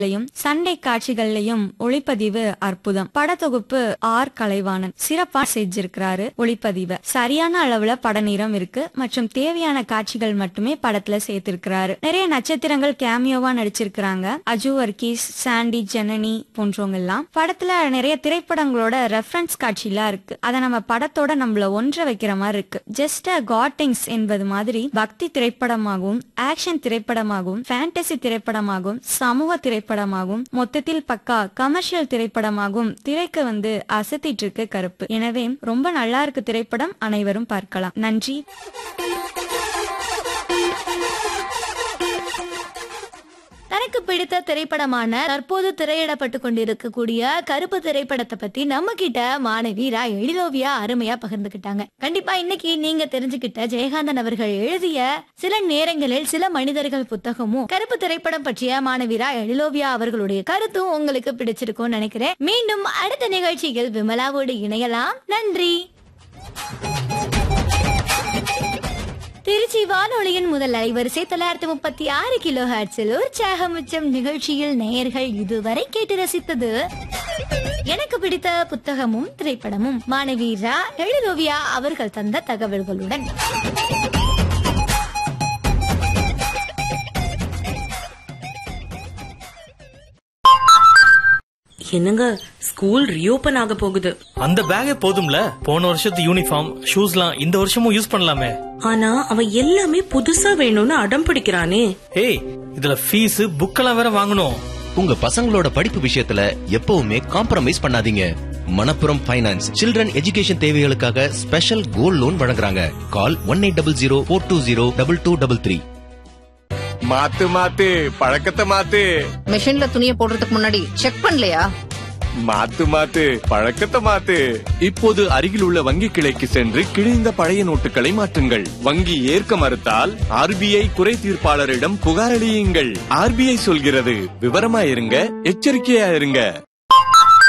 சண்டை காட்சிகள்லயும் ஒளிப்பதிவு அற்புதம். படத்தொகுப்பு ஆர் கலைவாணன் சிறப்பா செஞ்சிருக்கிறாரு. ஒளிப்பதிவு சரியான அளவுல படநீரம் இருக்கு மற்றும் தேவையான காட்சிகள் மட்டுமே படத்துல சேர்த்திருக்கிறாரு. நிறைய நட்சத்திரங்கள் கேமியோவா நடிச்சிருக்கிறாங்க. அஜு வர்கீஸ், சாண்டி, ஜனனி போன்றவங்க எல்லாம். படத்துல நிறைய திரைப்படங்களோட ரெஃபரன்ஸ் காட்சிலாம் இருக்கு. அத நம்ம படத்தோட நம்மள ஒன்ற வைக்கிற மாதிரி இருக்கு. ஜஸ்ட் காட்டிங்ஸ் என்பது மாதிரி பக்தி திரைப்படமாகவும், ஆக்ஷன் திரைப்படமாகவும், ஃபேண்டசி திரைப்படமாகவும், சமூக திரைப்படமாகவும், மொத்தத்தில் பக்கா கமர்ஷியல் திரைப்படமாகவும் திரைக்கு அசத்திட்டு இருக்கு கருப்பு. எனவே ரொம்ப நல்லா இருக்கு திரைப்படம். அனைவரும் பார்க்கலாம். நன்றி. தனக்கு பிடித்த திரைப்படமான தற்போது திரையிடப்பட்டு கொண்டிருக்கக்கூடிய கருப்பு திரைப்படத்தை பத்தி நம்ம கிட்ட மாணவி ரா எழிலோவியா அருமையா பகிர்ந்துகிட்டாங்க. கண்டிப்பா இன்னைக்கு நீங்க தெரிஞ்சுக்கிட்ட ஜெயகாந்தன் அவர்கள் எழுதிய சில நேரங்களில் சில மனிதர்கள் புத்தகமும் கருப்பு திரைப்படம் பற்றிய மாணவி ரா எழிலோவியா அவர்களுடைய கருத்தும் உங்களுக்கு பிடிச்சிருக்கும்னு நினைக்கிறேன். மீண்டும் அடுத்த நிகழ்ச்சியில் விமலாவோடு இணையலாம். நன்றி. திருச்சி வானொலியின் முதல் அலைவரிசை 936 கிலோ ஹெர்ட்ஸில் உற்சாகம் உச்சம் நிகழ்ச்சியில் நேயர்கள் இதுவரை கேட்டு ரசித்தது எனக்கு பிடித்த புத்தகமும் திரைப்படமும் மாணவி ரா எழிலோவியா அவர்கள் தந்த தகவல்களுடன். என்னங்க ஸ்கூல் ரீஓபன் ஆக போகுது. அந்த பேக்கே போதும்ல, போன வருஷத்து யூனிஃபார்ம் ஷூஸ்லாம் இந்த வருஷமும் யூஸ் பண்ணலாமே. ஆனா அவன் எல்லாமே புதுசா வேணும்னு அடம் பிடிக்கிறானே. ஏய், இதுல ஃபீஸ் புக்கெல்லாம் வேற வாங்கணும். உங்க பசங்களோட படிப்பு விஷயத்துல எப்பவுமே காம்ப்ரமைஸ் பண்ணாதீங்க. மணப்புரம் ஃபைனான்ஸ் சில்ட்ரன் எஜுகேஷன் தேவைகளுக்காக ஸ்பெஷல் கோல்ட் லோன் வழங்குறாங்க. கால் 1800-420-2233. மாத்து மாத்து பழக்கத்தை மாத்து. மெஷின்ல துணியை போடுறதுக்கு முன்னாடி செக் பண்ணலையா? மாத்து மாத்து பழக்கத்தை மாத்து. இப்போது அருகில் உள்ள வங்கி கிளைக்கு சென்று கிழிந்த பழைய நோட்டுகளை மாற்றுங்கள். வங்கி ஏற்க மறுத்தால் RBI குறை தீர்ப்பாளரிடம் புகாரளியுங்கள். RBI சொல்கிறது, விவரமா இருங்க, எச்சரிக்கையா இருங்க.